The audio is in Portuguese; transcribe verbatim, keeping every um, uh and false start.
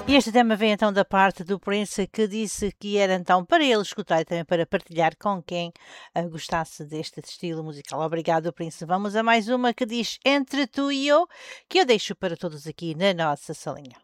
E este tema vem então da parte do Prince, que disse que era então para ele escutar e também para partilhar com quem uh, gostasse deste estilo musical. Obrigado, Prince. Vamos a mais uma que diz Entre Tu e Eu, que eu deixo para todos aqui na nossa salinha.